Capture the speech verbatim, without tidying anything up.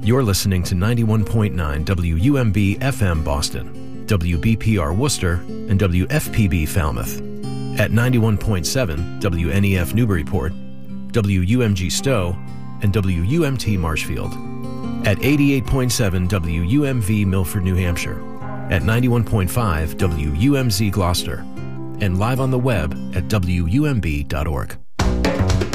You're listening to ninety-one point nine W U M B F M Boston, W B P R Worcester, and W F P B Falmouth. At ninety-one point seven W N E F Newburyport, W U M G Stowe, and W U M T Marshfield. At eighty-eight point seven W U M V Milford, New Hampshire. At ninety-one point five W U M Z Gloucester. And live on the web at W U M B dot org.